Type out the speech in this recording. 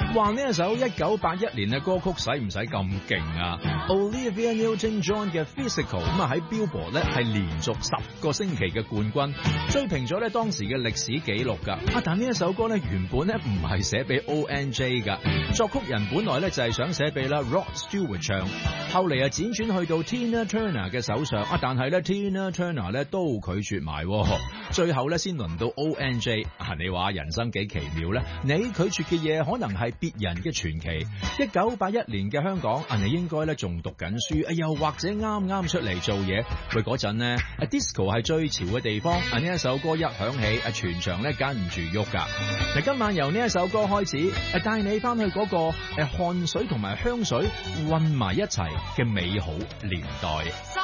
話呢一首1981年嘅歌曲使唔使咁勁啊 ？Olivia Newton-John 嘅 Physical 咁啊喺 Billboard 咧係連續10個星期嘅冠軍，追平咗咧當時嘅歷史紀錄㗎。但呢一首歌咧原本咧唔係寫俾 ONJ 㗎，作曲人本來咧就係想寫俾啦 Rod Stewart 唱，後嚟輾轉去到 Tina Turner 嘅手上，但係咧 Tina Turner 咧都拒絕埋，最後咧先輪到 ONJ。你話人生幾奇妙咧？你拒絕嘅嘢可能係別人嘅傳奇。1981年嘅香港，你應該咧仲讀緊書，又或者啱啱出嚟做嘢。喂，嗰陣呢 disco 係最潮嘅地方。呢一首歌一響起，全場咧跟唔住喐㗎。嗱，今晚由呢一首歌開始，帶你翻去嗰個汗水同埋香水混埋一齊嘅美好年代。